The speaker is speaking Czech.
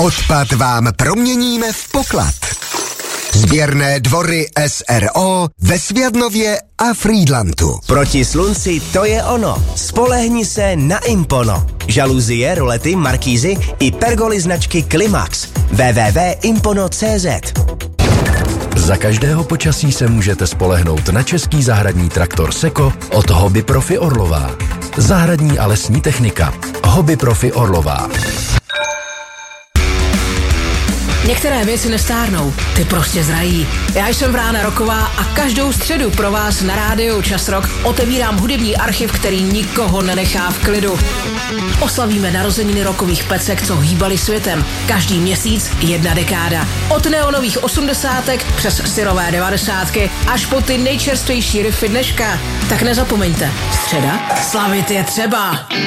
Odpad vám proměníme v poklad. Sběrné dvory SRO ve Sviadnově a Frýdlantu. Proti slunci to je ono. Spolehni se na Impono. Žaluzie, rolety, markízy i pergoly značky Klimax. www.impono.cz. Za každého počasí se můžete spolehnout na český zahradní traktor Seko od Hobby Profi Orlová. Zahradní a lesní technika. Hobby Profi Orlová. Některé věci nestárnou, ty prostě zrají. Já jsem Vrána Roková a každou středu pro vás na rádiu Čas Rock otevírám hudební archiv, který nikoho nenechá v klidu. Oslavíme narozeniny rockových pecek, co hýbali světem. Každý měsíc jedna dekáda. Od neonových 80 přes syrové 90 až po ty nejčerstvější riffy dneška. Tak nezapomeňte, středa, slavit je třeba.